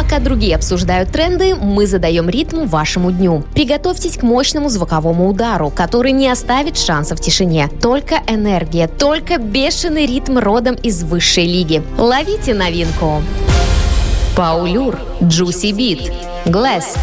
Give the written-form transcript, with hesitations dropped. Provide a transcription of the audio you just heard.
Пока другие обсуждают тренды, мы задаем ритм вашему дню. Приготовьтесь к мощному звуковому удару, который не оставит шанса в тишине. Только энергия, только бешеный ритм родом из высшей лиги. Ловите новинку. Паулюр, Juicy Beat, Glass.